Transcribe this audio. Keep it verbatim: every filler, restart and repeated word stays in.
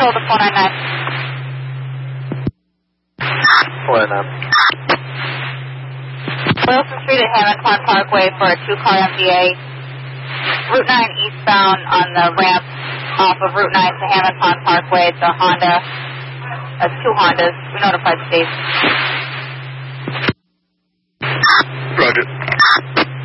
control to four nine nine. four nine nine. Wilson Street at Hammond Pond Parkway for a two-car M D A. Route nine eastbound on the ramp off of Route nine to Hammond Pond Parkway. It's a Honda. That's two Hondas. We notified the state. Roger.